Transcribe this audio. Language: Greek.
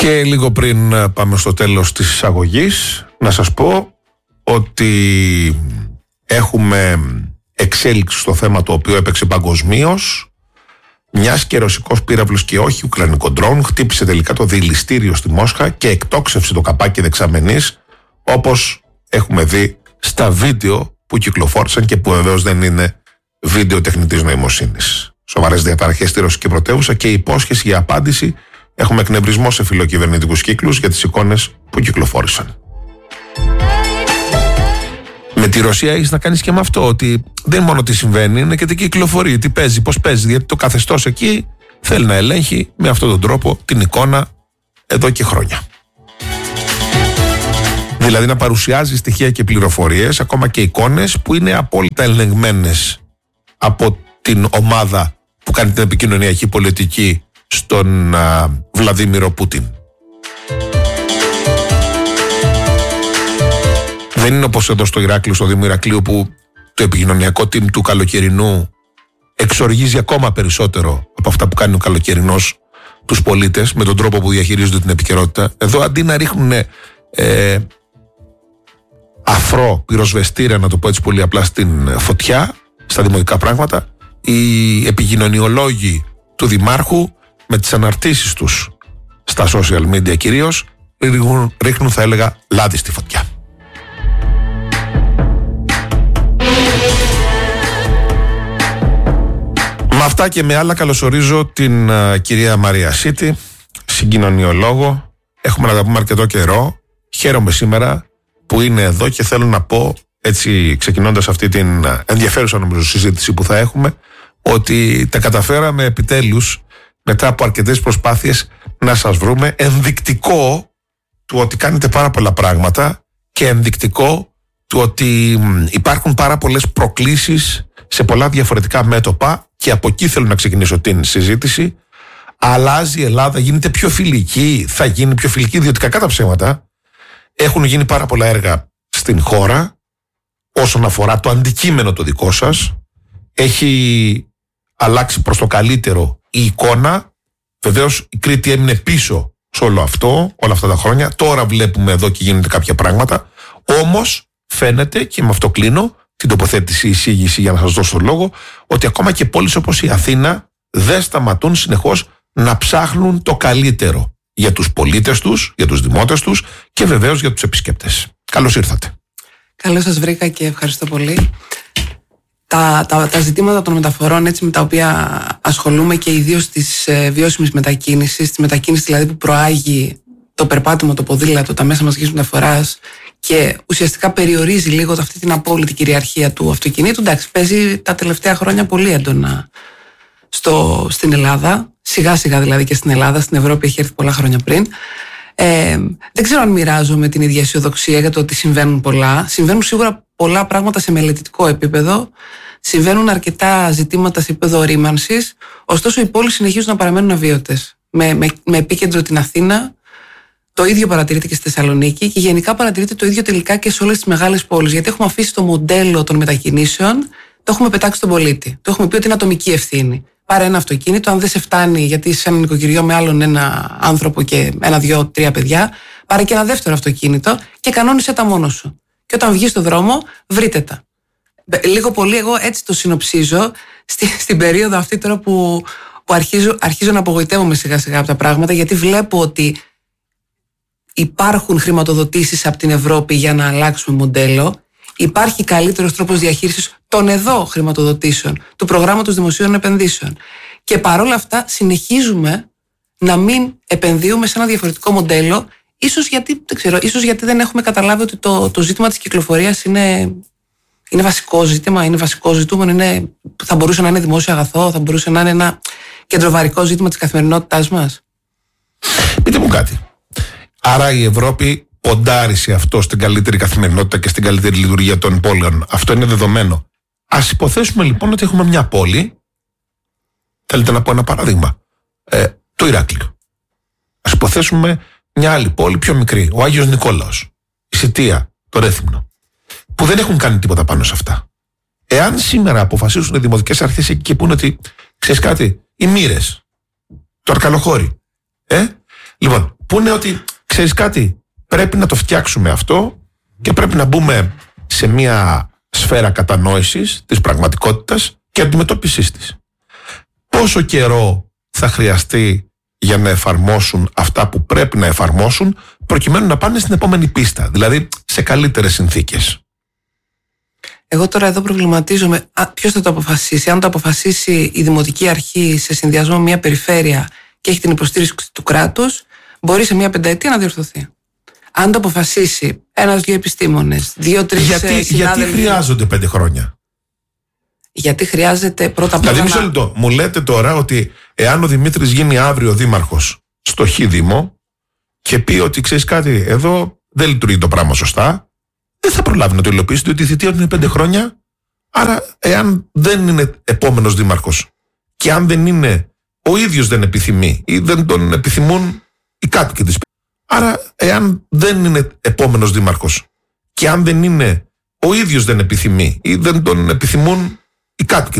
Και λίγο πριν πάμε στο τέλος της εισαγωγής, να σας πω ότι έχουμε εξέλιξη στο θέμα το οποίο έπαιξε παγκοσμίως. Μιας και ρωσικός πύραυλος και όχι ουκρανικό ντρόουν χτύπησε τελικά το διελιστήριο στη Μόσχα και εκτόξευσε το καπάκι δεξαμενής, όπως έχουμε δει στα βίντεο που κυκλοφόρησαν και που βεβαίως δεν είναι βίντεο τεχνητής νοημοσύνης. Σοβαρές διαταραχές στη ρωσική πρωτεύουσα και υπόσχεση για απάντηση. Έχουμε εκνευρισμό σε φιλοκυβερνητικούς κύκλους για τις εικόνες που κυκλοφόρησαν. Με τη Ρωσία έχεις να κάνεις και με αυτό, ότι δεν μόνο τι συμβαίνει, είναι και τι κυκλοφορεί, τι παίζει, πώς παίζει. Γιατί το καθεστώς εκεί θέλει να ελέγχει με αυτόν τον τρόπο την εικόνα εδώ και χρόνια. Δηλαδή να παρουσιάζει στοιχεία και πληροφορίες, ακόμα και εικόνες που είναι απόλυτα ελεγμένες από την ομάδα που κάνει την επικοινωνιακή πολιτική στον Βλαδίμιρο Πούτιν. Δεν είναι όπως εδώ στο Ηράκλειο, στο Δήμο Ηρακλείου, που το επικοινωνιακό team του καλοκαιρινού εξοργίζει ακόμα περισσότερο από αυτά που κάνει ο καλοκαιρινός τους πολίτες με τον τρόπο που διαχειρίζονται την επικαιρότητα. Εδώ αντί να ρίχνουν αφρό πυροσβεστήρα, να το πω έτσι πολύ απλά, στην φωτιά, στα δημοτικά πράγματα, οι επικοινωνιολόγοι του Δημάρχου με τις αναρτήσεις τους στα social media κυρίως ρίχνουν, θα έλεγα, λάδι στη φωτιά. Με αυτά και με άλλα καλωσορίζω την κυρία Μαρία Σίτη, συγκοινωνιολόγο. Έχουμε να τα πούμε αρκετό καιρό. Χαίρομαι σήμερα που είναι εδώ και θέλω να πω, έτσι ξεκινώντας αυτή την ενδιαφέρουσα νομίζω συζήτηση που θα έχουμε, ότι τα καταφέραμε επιτέλους μετά από αρκετές προσπάθειες να σας βρούμε, ενδεικτικό του ότι κάνετε πάρα πολλά πράγματα και ενδεικτικό του ότι υπάρχουν πάρα πολλές προκλήσεις σε πολλά διαφορετικά μέτωπα, και από εκεί θέλω να ξεκινήσω την συζήτηση. Αλλάζει η Ελλάδα, γίνεται πιο φιλική, θα γίνει πιο φιλική, διότι κακά τα ψέματα έχουν γίνει πάρα πολλά έργα στην χώρα όσον αφορά το αντικείμενο το δικό σας. Έχει αλλάξει προς το καλύτερο η εικόνα. Βεβαίως η Κρήτη έμεινε πίσω σε όλο αυτό όλα αυτά τα χρόνια. Τώρα βλέπουμε εδώ και γίνονται κάποια πράγματα. Όμως φαίνεται, και με αυτό κλείνω την τοποθέτηση, εισήγηση για να σας δώσω το λόγο, ότι ακόμα και πόλεις όπως η Αθήνα δεν σταματούν συνεχώς να ψάχνουν το καλύτερο για τους πολίτες τους, για τους δημότες τους και βεβαίως για τους επισκέπτες. Καλώς ήρθατε. Καλώς σας βρήκα και ευχαριστώ πολύ. Τα ζητήματα των μεταφορών, έτσι, με τα οποία ασχολούμαι, και ιδίως της βιώσιμης μετακίνησης, της μετακίνησης δηλαδή που προάγει το περπάτημα, το ποδήλατο, τα μέσα μαζικής μεταφοράς και ουσιαστικά περιορίζει λίγο αυτή την απόλυτη κυριαρχία του αυτοκινήτου. Εντάξει, παίζει τα τελευταία χρόνια πολύ έντονα στην Ελλάδα, σιγά σιγά δηλαδή και στην Ελλάδα, στην Ευρώπη έχει έρθει πολλά χρόνια πριν. Δεν ξέρω αν μοιράζομαι την ίδια αισιοδοξία για το ότι συμβαίνουν πολλά. Συμβαίνουν σίγουρα πολλά πράγματα σε μελετητικό επίπεδο. Συμβαίνουν αρκετά ζητήματα σε επίπεδο ορίμανσης. Ωστόσο, οι πόλεις συνεχίζουν να παραμένουν αβίωτες. Με επίκεντρο την Αθήνα. Το ίδιο παρατηρείται και στη Θεσσαλονίκη και γενικά παρατηρείται το ίδιο τελικά και σε όλες τις μεγάλες πόλεις. Γιατί έχουμε αφήσει το μοντέλο των μετακινήσεων, το έχουμε πετάξει στον πολίτη. Το έχουμε πει ότι είναι ατομική ευθύνη. Πάρε ένα αυτοκίνητο, αν δεν σε φτάνει, γιατί είσαι ένα νοικοκυριό με άλλον ένα άνθρωπο και 1, 2, 3 παιδιά, πάρε και ένα δεύτερο αυτοκίνητο και κανόνισε τα μόνο σου. Και όταν βγεις στον δρόμο, βρείτε τα. Λίγο πολύ, εγώ έτσι το συνοψίζω στην περίοδο αυτή τώρα που αρχίζω να απογοητεύομαι σιγά σιγά από τα πράγματα, γιατί βλέπω ότι υπάρχουν χρηματοδοτήσεις από την Ευρώπη για να αλλάξουμε μοντέλο. Υπάρχει καλύτερος τρόπος διαχείρισης των εδώ χρηματοδοτήσεων, του προγράμματος δημοσίων επενδύσεων. Και παρόλα αυτά συνεχίζουμε να μην επενδύουμε σε ένα διαφορετικό μοντέλο, ίσως γιατί δεν έχουμε καταλάβει ότι το ζήτημα της κυκλοφορίας είναι βασικό ζήτημα, είναι βασικό ζητούμενο, θα μπορούσε να είναι δημόσιο αγαθό, θα μπορούσε να είναι ένα κεντροβαρικό ζήτημα της καθημερινότητάς μας. Πείτε μου κάτι. Άρα η Ευρώπη ποντάρει σε αυτό, στην καλύτερη καθημερινότητα και στην καλύτερη λειτουργία των πόλεων. Αυτό είναι δεδομένο. Ας υποθέσουμε λοιπόν ότι έχουμε μια πόλη. Θέλετε να πω ένα παράδειγμα? Το Ηράκλειο. Ας υποθέσουμε μια άλλη πόλη πιο μικρή. Ο Άγιος Νικόλαος, η Σιτία, το Ρέθυμνο, που δεν έχουν κάνει τίποτα πάνω σε αυτά. Εάν σήμερα αποφασίσουν οι δημοτικές αρχές εκεί και πούνε ότι, ξέρεις κάτι, οι Μοίρες, το Αρκαλοχώρι, λοιπόν, που είναι ότι, ξέρεις κάτι, πρέπει να το φτιάξουμε αυτό και πρέπει να μπούμε σε μια σφαίρα κατανόησης της πραγματικότητας και αντιμετώπισης της. Πόσο καιρό θα χρειαστεί για να εφαρμόσουν αυτά που πρέπει να εφαρμόσουν προκειμένου να πάνε στην επόμενη πίστα, δηλαδή σε καλύτερες συνθήκες? Εγώ τώρα εδώ προβληματίζομαι ποιος θα το αποφασίσει. Αν το αποφασίσει η Δημοτική Αρχή σε συνδυασμό με μια περιφέρεια και έχει την υποστήριξη του κράτους, μπορεί σε μια πενταετία να διορθωθεί. Αν το αποφασίσει ένας-δύο επιστήμονες, 2-3 συνάδελφοι. Γιατί χρειάζονται 5 χρόνια? Γιατί χρειάζεται πρώτα απ' όλα. Δηλαδή, μισό λεπτό. Μου λέτε τώρα ότι εάν ο Δημήτρης γίνει αύριο δήμαρχος στο Χ Δήμο και πει ότι, ξέρεις κάτι, εδώ δεν λειτουργεί το πράγμα σωστά, δεν θα προλάβει να το υλοποιήσει, διότι η θητεία του είναι 5 χρόνια. Άρα, εάν δεν είναι επόμενος δήμαρχος και αν δεν είναι, ο ίδιος δεν επιθυμεί ή δεν τον επιθυμούν οι κάτοικοι της. Άρα, εάν δεν είναι επόμενος δήμαρχος και αν δεν είναι, ο ίδιος δεν επιθυμεί ή δεν τον επιθυμούν οι κάτοικοι